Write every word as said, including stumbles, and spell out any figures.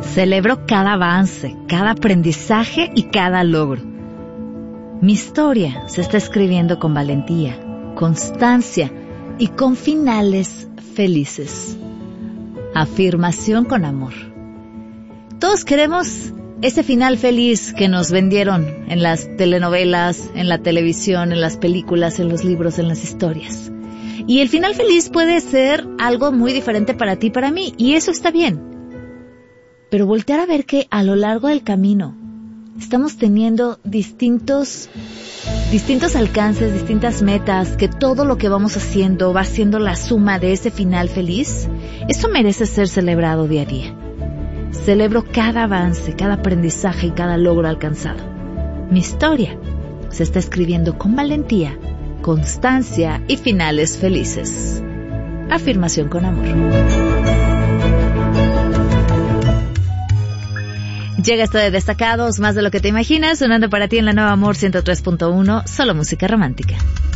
Celebro cada avance, cada aprendizaje y cada logro. Mi historia se está escribiendo con valentía, constancia y con finales felices. Afirmación con amor. Todos queremos ese final feliz que nos vendieron en las telenovelas, en la televisión, en las películas, en los libros, en las historias. Y el final feliz puede ser algo muy diferente para ti y para mí, y eso está bien. Pero voltear a ver que a lo largo del camino estamos teniendo distintos, distintos alcances, distintas metas, que todo lo que vamos haciendo va siendo la suma de ese final feliz, eso merece ser celebrado día a día. Celebro cada avance, cada aprendizaje y cada logro alcanzado. Mi historia se está escribiendo con valentía, constancia y finales felices. Afirmación con amor. Llega esto de Destacados, más de lo que te imaginas, sonando para ti en la Nueva Amor ciento tres punto uno, solo música romántica.